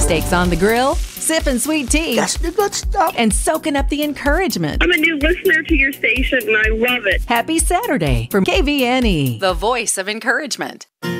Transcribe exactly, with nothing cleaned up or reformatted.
Steaks on the grill, sipping sweet tea. That's the good stuff. And soaking up the encouragement. I'm a new listener to your station, and I love it. Happy Saturday from K V N E, the voice of encouragement.